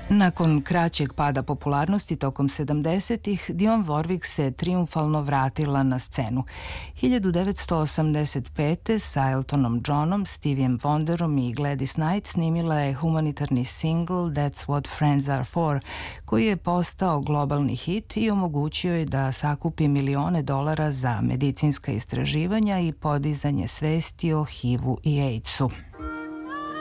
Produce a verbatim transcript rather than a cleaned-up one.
Nakon kraćeg pada popularnosti tokom sedamdesetih, Dionne Warwick se triumfalno vratila na scenu. hiljadu devetsto osamdeset pete sa Eltonom Johnom, Steviem Wonderom i Gladys Knight snimila je humanitarni singl That's What Friends Are For, koji je postao globalni hit i omogućio je da sakupi milione dolara za medicinska istraživanja i podizanje svesti o H I V-u i AIDS-u.